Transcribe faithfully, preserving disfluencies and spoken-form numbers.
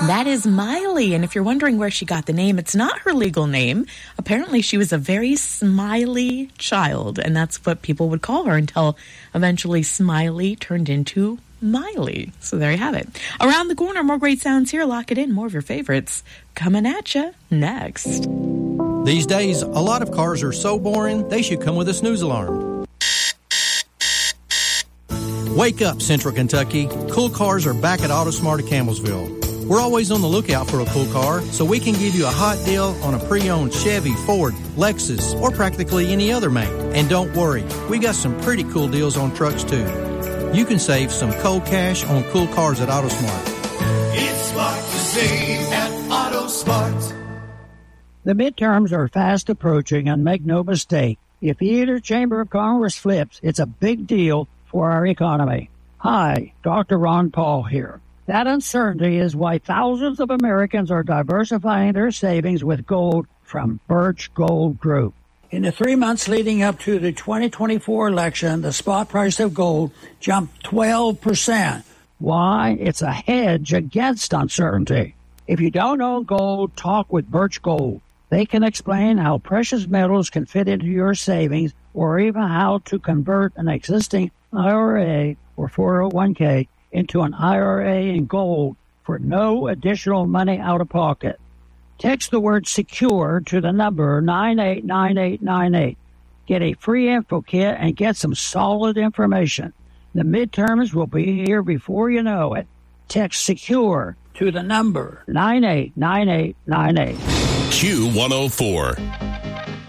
That is Miley. And if you're wondering where she got the name, it's not her legal name. Apparently, she was a very smiley child, and that's what people would call her until eventually Smiley turned into Miley. So there you have it. Around the corner, more great sounds here. Lock it in. More of your favorites coming at you next. These days, a lot of cars are so boring, they should come with a snooze alarm. Wake up, Central Kentucky. Cool cars are back at AutoSmart of Campbellsville. We're always on the lookout for a cool car, so we can give you a hot deal on a pre-owned Chevy, Ford, Lexus, or practically any other make. And don't worry, we got some pretty cool deals on trucks too. You can save some cold cash on cool cars at AutoSmart. It's smart to save at AutoSmart. The midterms are fast approaching, and make no mistake, if either chamber of Congress flips, it's a big deal for our economy. Hi, Doctor Ron Paul here. That uncertainty is why thousands of Americans are diversifying their savings with gold from Birch Gold Group. In the three months leading up to the twenty twenty-four election, the spot price of gold jumped twelve percent. Why? It's a hedge against uncertainty. If you don't own gold, talk with Birch Gold. They can explain how precious metals can fit into your savings, or even how to convert an existing I R A or four oh one k into an I R A in gold for no additional money out of pocket. Text the word SECURE to the number nine eight nine eight nine eight. Get a free info kit and get some solid information. The midterms will be here before you know it. Text SECURE to the number nine eight nine eight nine eight. Q one oh four.